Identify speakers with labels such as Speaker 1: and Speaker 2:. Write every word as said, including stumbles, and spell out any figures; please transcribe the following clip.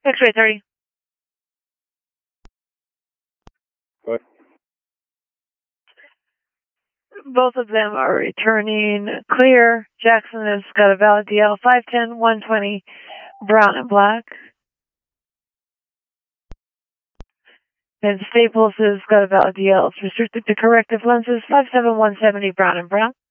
Speaker 1: X-ray thirty.
Speaker 2: Go ahead.
Speaker 1: Both of them are returning clear. Jackson has got a valid D L five ten, one twenty, brown and black. And Staples has got a valid D L. It's restricted to corrective lenses, five seven, one seventy, brown and brown.